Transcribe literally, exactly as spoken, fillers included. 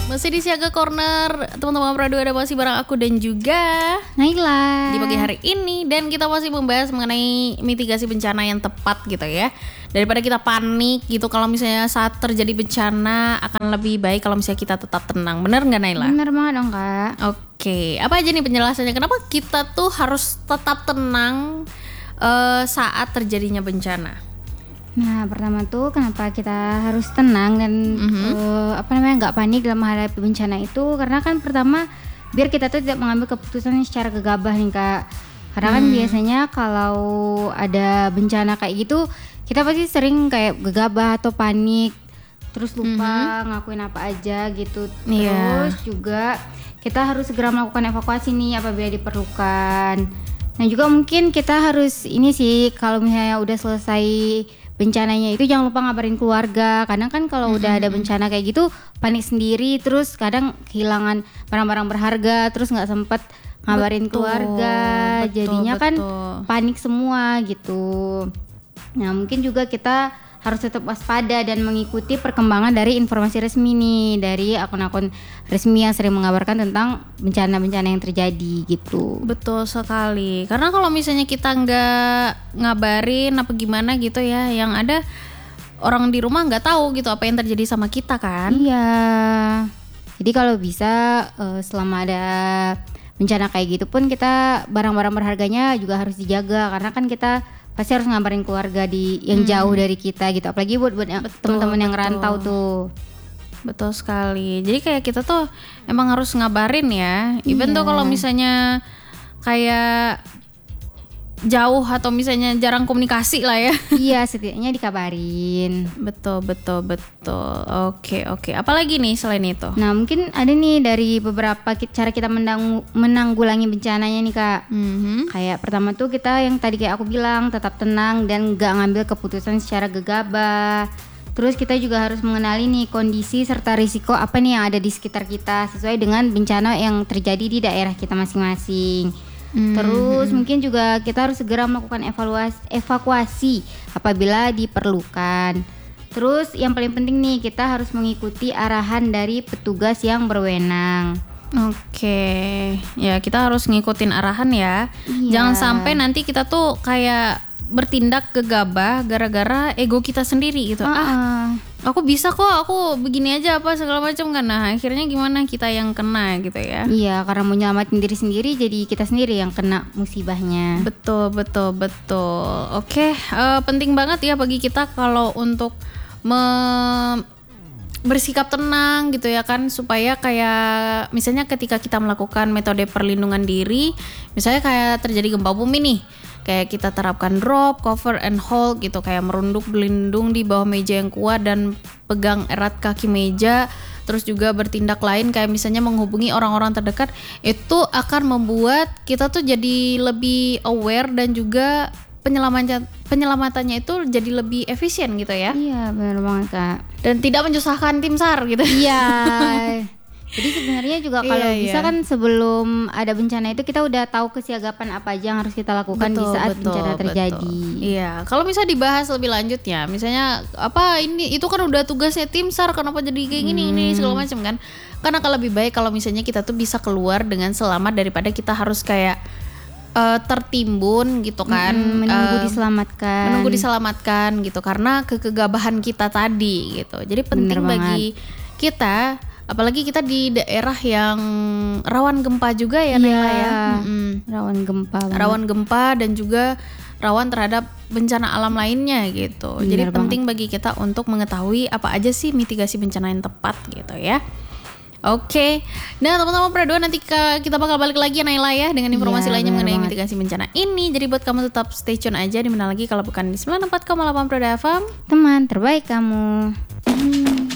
Masih di Siaga Corner, teman-teman Pradu, ada masih bareng aku dan juga Naila di pagi hari ini. Dan kita masih membahas mengenai mitigasi bencana yang tepat gitu ya. Daripada kita panik gitu, kalau misalnya saat terjadi bencana akan lebih baik kalau misalnya kita tetap tenang. Bener gak Naila? Bener banget dong Kak. Oke, apa aja nih penjelasannya? Kenapa kita tuh harus tetap tenang uh, saat terjadinya bencana? Nah pertama tuh kenapa kita harus tenang dan mm-hmm. uh, apa namanya nggak panik dalam menghadapi bencana itu, karena kan pertama biar kita tuh tidak mengambil keputusan secara gegabah nih Kak. Karena kan hmm. biasanya kalau ada bencana kayak gitu kita pasti sering kayak gegabah atau panik, terus lupa mm-hmm. ngakuin apa aja gitu. Yeah. Terus juga kita harus segera melakukan evakuasi nih apabila diperlukan. Nah juga mungkin kita harus ini sih, kalau misalnya udah selesai bencananya itu jangan lupa ngabarin keluarga. Kadang kan kalau mm-hmm. udah ada bencana kayak gitu panik sendiri, terus kadang kehilangan barang-barang berharga, terus nggak sempet ngabarin betul, keluarga, betul, jadinya betul. Kan panik semua gitu. Nah mungkin juga kita harus tetap waspada dan mengikuti perkembangan dari informasi resmi nih, dari akun-akun resmi yang sering mengabarkan tentang bencana-bencana yang terjadi gitu. Betul sekali, karena kalau misalnya kita nggak ngabarin apa gimana gitu ya, yang ada orang di rumah nggak tahu gitu apa yang terjadi sama kita kan. Iya, jadi kalau bisa uh, selama ada bencana kayak gitu pun kita barang-barang berharganya juga harus dijaga, karena kan kita pasti harus ngabarin keluarga di yang hmm. jauh dari kita gitu, apalagi buat buat teman-teman yang rantau tuh. Betul sekali. Jadi kayak kita tuh emang harus ngabarin ya. Even iya. tuh kalau misalnya kayak jauh atau misalnya jarang komunikasi lah ya. Iya, setidaknya dikabarin. Betul, betul, betul. Oke, oke. Apalagi nih selain itu? Nah, mungkin ada nih dari beberapa cara kita menang, menanggulangi bencananya nih Kak. Mm-hmm. Kayak pertama tuh kita yang tadi kayak aku bilang, tetap tenang dan gak ngambil keputusan secara gegabah. Terus kita juga harus mengenali nih kondisi serta risiko apa nih yang ada di sekitar kita sesuai dengan bencana yang terjadi di daerah kita masing-masing. Hmm. Terus mungkin juga kita harus segera melakukan evaluasi, evakuasi apabila diperlukan. Terus yang paling penting nih, kita harus mengikuti arahan dari petugas yang berwenang. Oke, ya kita harus ngikutin arahan ya. Iya. Jangan sampai nanti kita tuh kayak bertindak gegabah gara-gara ego kita sendiri gitu. Uh-uh. Ah, aku bisa kok, aku begini aja apa segala macam kan. Nah akhirnya gimana kita yang kena gitu ya. Iya, karena mau nyelamatin diri sendiri jadi kita sendiri yang kena musibahnya. Betul, betul, betul. Oke, uh, penting banget ya bagi kita kalau untuk me- bersikap tenang gitu ya kan, supaya kayak misalnya ketika kita melakukan metode perlindungan diri, misalnya kayak terjadi gempa bumi nih, kayak kita terapkan drop, cover, and hold gitu, kayak merunduk berlindung di bawah meja yang kuat dan pegang erat kaki meja. Terus juga bertindak lain kayak misalnya menghubungi orang-orang terdekat, itu akan membuat kita tuh jadi lebih aware dan juga penyelamatan penyelamatannya itu jadi lebih efisien gitu ya. Iya benar banget Kak. Dan tidak menyusahkan tim SAR gitu. Iya. Jadi sebenarnya juga kalau iya, bisa iya. kan sebelum ada bencana itu kita udah tahu kesiagapan apa aja yang harus kita lakukan betul, di saat betul, bencana terjadi. Betul. Iya, kalau misalnya dibahas lebih lanjut ya, misalnya apa ini itu kan udah tugasnya tim SAR, kenapa jadi kayak gini hmm. ini segala macam kan? Karena kalau lebih baik kalau misalnya kita tuh bisa keluar dengan selamat daripada kita harus kayak uh, tertimbun gitu kan, hmm, menunggu uh, diselamatkan. Menunggu diselamatkan gitu karena kekegabahan kita tadi gitu. Jadi penting bagi kita, apalagi kita di daerah yang rawan gempa juga ya, Nela ya. Mm-hmm. Rawan gempa. Banget. Rawan gempa dan juga rawan terhadap bencana alam lainnya gitu. Bener Jadi banget. Penting bagi kita untuk mengetahui apa aja sih mitigasi bencana yang tepat gitu ya. Oke, nah teman-teman Pradu, nanti kita bakal balik lagi ya Naila ya dengan informasi ya, lainnya mengenai banget. mitigasi bencana ini. Jadi buat kamu tetap stay tune aja, di mana lagi kalau bukan di sembilan puluh empat koma delapan Pradu F M, teman terbaik kamu.